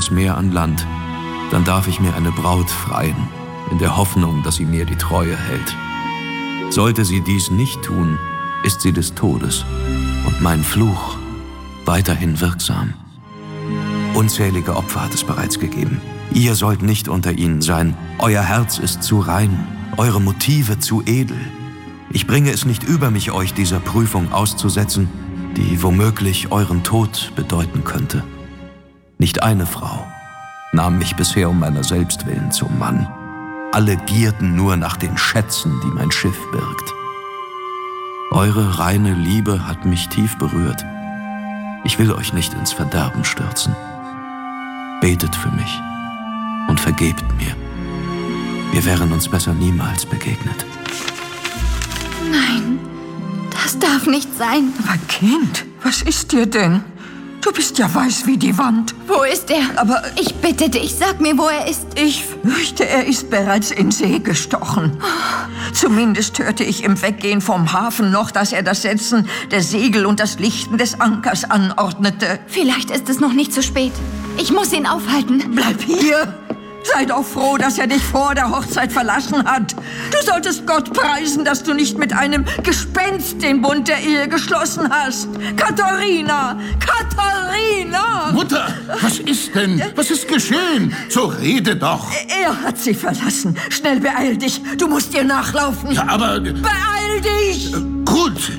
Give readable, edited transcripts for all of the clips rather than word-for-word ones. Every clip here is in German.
übers Meer an Land, dann darf ich mir eine Braut freien, in der Hoffnung, dass sie mir die Treue hält. Sollte sie dies nicht tun, ist sie des Todes und mein Fluch weiterhin wirksam. Unzählige Opfer hat es bereits gegeben. Ihr sollt nicht unter ihnen sein. Euer Herz ist zu rein, eure Motive zu edel. Ich bringe es nicht über mich, euch dieser Prüfung auszusetzen, die womöglich euren Tod bedeuten könnte. Nicht eine Frau nahm mich bisher um meiner selbst willen zum Mann. Alle gierten nur nach den Schätzen, die mein Schiff birgt. Eure reine Liebe hat mich tief berührt. Ich will euch nicht ins Verderben stürzen. Betet für mich und vergebt mir. Wir wären uns besser niemals begegnet. Nein, das darf nicht sein. Aber Kind, was ist dir denn? Du bist ja weiß wie die Wand. Wo ist er? Aber ich bitte dich, sag mir, wo er ist. Ich fürchte, er ist bereits in See gestochen. Zumindest hörte ich im Weggehen vom Hafen noch, dass er das Setzen der Segel und das Lichten des Ankers anordnete. Vielleicht ist es noch nicht zu spät. Ich muss ihn aufhalten. Bleib hier! Sei doch froh, dass er dich vor der Hochzeit verlassen hat. Du solltest Gott preisen, dass du nicht mit einem Gespenst den Bund der Ehe geschlossen hast. Katharina! Katharina! Mutter, was ist denn? Was ist geschehen? So rede doch. Er hat sie verlassen. Schnell, beeil dich. Du musst ihr nachlaufen. Ja, aber... Beeil dich! Gut.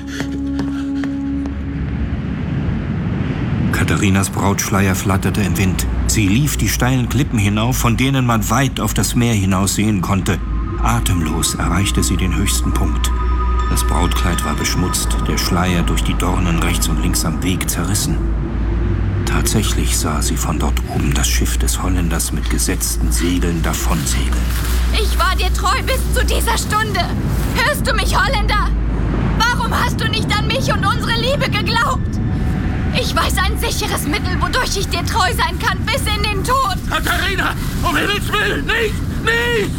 Katharinas Brautschleier flatterte im Wind. Sie lief die steilen Klippen hinauf, von denen man weit auf das Meer hinaus sehen konnte. Atemlos erreichte sie den höchsten Punkt. Das Brautkleid war beschmutzt, der Schleier durch die Dornen rechts und links am Weg zerrissen. Tatsächlich sah sie von dort oben das Schiff des Holländers mit gesetzten Segeln davonsegeln. Ich war dir treu bis zu dieser Stunde. Hörst du mich, Holländer? Warum hast du nicht an mich und unsere Liebe geglaubt? Ich weiß ein sicheres Mittel, wodurch ich dir treu sein kann, bis in den Tod. Katharina, um Himmels Willen, nicht! Nicht!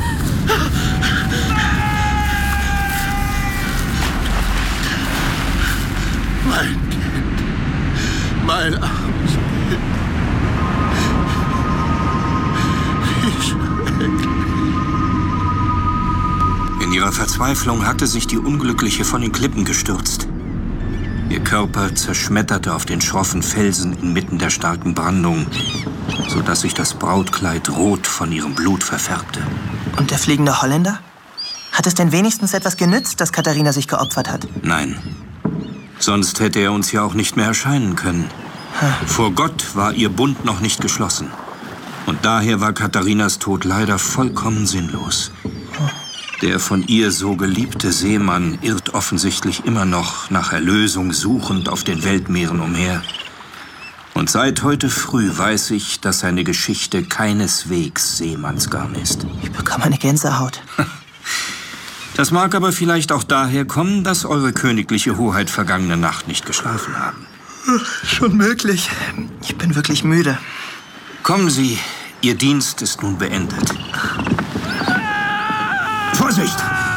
Mein Kind, mein armes Kind. Wie schrecklich. In ihrer Verzweiflung hatte sich die Unglückliche von den Klippen gestürzt. Ihr Körper zerschmetterte auf den schroffen Felsen inmitten der starken Brandung, sodass sich das Brautkleid rot von ihrem Blut verfärbte. Und der fliegende Holländer? Hat es denn wenigstens etwas genützt, dass Katharina sich geopfert hat? Nein. Sonst hätte er uns ja auch nicht mehr erscheinen können. Vor Gott war ihr Bund noch nicht geschlossen. Und daher war Katharinas Tod leider vollkommen sinnlos. Der von ihr so geliebte Seemann irrt offensichtlich immer noch nach Erlösung suchend auf den Weltmeeren umher. Und seit heute früh weiß ich, dass seine Geschichte keineswegs Seemannsgarn ist. Ich bekomme eine Gänsehaut. Das mag aber vielleicht auch daher kommen, dass eure königliche Hoheit vergangene Nacht nicht geschlafen haben. Schon möglich. Ich bin wirklich müde. Kommen Sie, Ihr Dienst ist nun beendet. Vorsicht!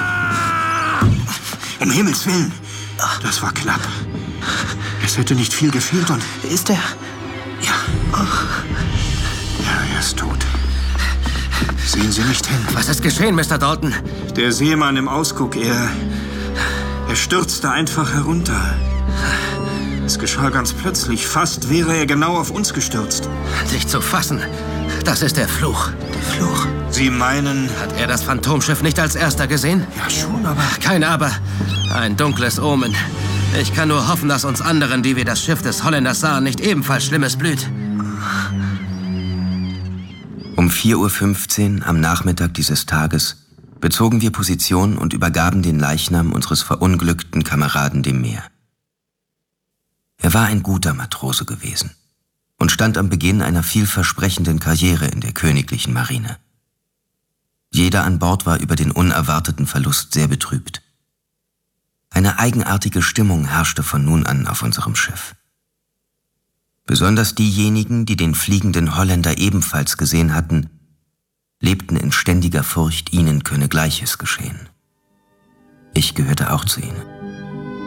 Um Himmels Willen! Das war knapp. Es hätte nicht viel gefehlt und... Ist er? Ja. Ja, er ist tot. Sehen Sie nicht hin. Was ist geschehen, Mr. Dalton? Der Seemann im Ausguck, er stürzte einfach herunter. Es geschah ganz plötzlich. Fast wäre er genau auf uns gestürzt. Nicht zu fassen. Das ist der Fluch. Der Fluch? Sie meinen... Hat er das Phantomschiff nicht als erster gesehen? Ja, schon, aber... Kein Aber. Ein dunkles Omen. Ich kann nur hoffen, dass uns anderen, die wir das Schiff des Holländers sahen, nicht ebenfalls Schlimmes blüht. Um 4:15 Uhr am Nachmittag dieses Tages bezogen wir Position und übergaben den Leichnam unseres verunglückten Kameraden dem Meer. Er war ein guter Matrose gewesen und stand am Beginn einer vielversprechenden Karriere in der königlichen Marine. Jeder an Bord war über den unerwarteten Verlust sehr betrübt. Eine eigenartige Stimmung herrschte von nun an auf unserem Schiff. Besonders diejenigen, die den fliegenden Holländer ebenfalls gesehen hatten, lebten in ständiger Furcht, ihnen könne Gleiches geschehen. Ich gehörte auch zu ihnen.